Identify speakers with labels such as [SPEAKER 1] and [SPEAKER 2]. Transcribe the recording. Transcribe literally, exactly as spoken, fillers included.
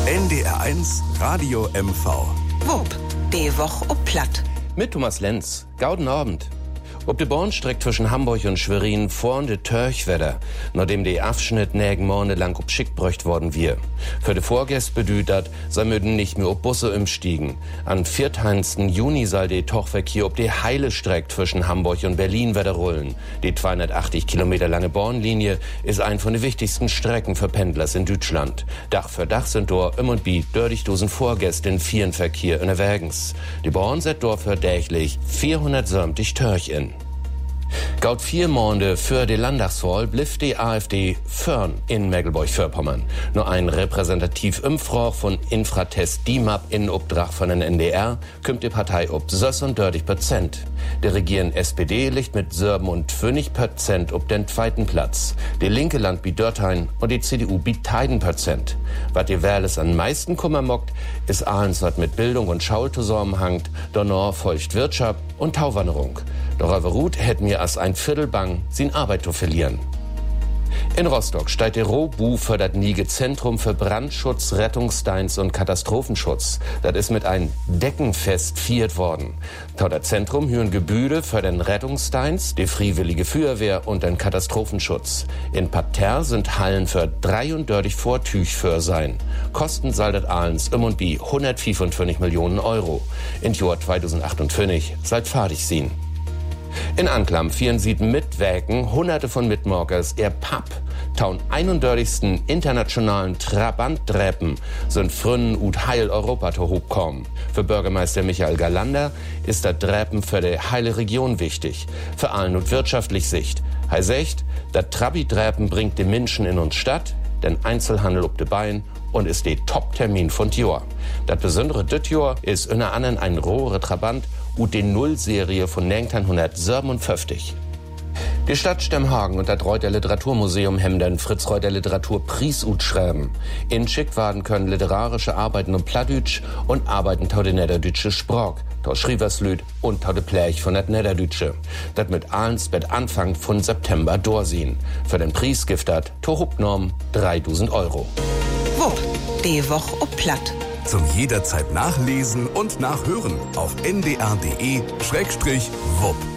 [SPEAKER 1] N D R eins Radio M V.
[SPEAKER 2] Wupp, die Woche ob Platt.
[SPEAKER 3] Mit Thomas Lenz. Gauden Abend. Ob de Bornstreck zwischen Hamburg und Schwerin vorn de Törchwedder, nachdem de Abschnitt nägen Morne lang ob Schick bräucht worden wir. Für de Vorgäst bedütert, sei möden nicht mehr ob Busse umstiegen. An vierzehnten Juni soll de Tochverkehr ob de Heile Streck zwischen Hamburg und Berlin wieder rollen. Die zweihundertachtzig Kilometer lange Bornlinie ist ein von den wichtigsten Strecken für Pendlers in Deutschland. Dach für Dach sind dort im und bi dördigdosen Vorgäste in vielen Verkehr unterwegs. Die Born set dort verdächtig vierhundertsiebzig Törch in. Gaut vier Monde für die Landtagswahl bliff die AfD fern in Mecklenburg-Vorpommern. Nur ein repräsentativ Umfrage von Infratest D I M A P in Obdrach von den N D R kümmt die Partei ob sechsunddreißig Prozent. Der regierende S P D liegt mit siebenundfünfzig Prozent ob den zweiten Platz. Die Linke Land bi Dörthein und die C D U bi teiden Prozent. Was die Wähles am meisten Kummer mockt, ist alles, was mit Bildung und Schaul zusammenhängt, danach folgt Wirtschaft und Tauwanderung. Doch aber Ruth hätten wir als ein Viertel bang, sin Arbeit zu verlieren. In Rostock steigt der Robu für das Niege Zentrum für Brandschutz, Rettungsdienst und Katastrophenschutz. Das ist mit ein Deckenfest viert worden. Tau das Zentrum hüren Gebüde für den Rettungsdienst, die Freiwillige Feuerwehr und den Katastrophenschutz. In Parterre sind Hallen für dreiunddreißig Vortüch für sein. Kosten soll das allens im und bi hundertfünfundfünfzig Millionen Euro. In Jahr zweitausendachtundzwanzig seid fertig sehen. In Anklam vieren sie mitwägen hunderte von Mitmorgers ihr Pub. Taun einunddreißigsten internationalen Trabantdräpen sind frünnen ut Heil Europa to hochkommen. Für Bürgermeister Michael Galander ist das Dräpen für die heile Region wichtig. Für allen ut wirtschaftlich Sicht. Hei secht, dat Trabi-Dräpen bringt die Menschen in uns Stadt, den Einzelhandel ob de Bein und ist der Top-Termin von Tjor. Das Besondere dit Jahr ist unter anderem ein rohere Trabant und die Null-Serie von neunzehnhundertsiebenundfünfzig. Die Stadt Stemhagen und das Reuter Literaturmuseum haben den Fritz Reuter Literaturpreis utschreiben. In Schickwaden können literarische Arbeiten um Plattdütsch und Arbeiten tau de Niederdütsche Sprach, tau Schrieverslüd und tau de Plerch von dat Niederdütsche. Dat mit allens bet Anfang von September dorsehen. Für den Preis giftet to Hubnorm dreitausend Euro.
[SPEAKER 2] Wupp, die Woche ob Platt.
[SPEAKER 1] Zum jederzeit nachlesen und nachhören auf n d r punkt d e Schrägstrich wupp.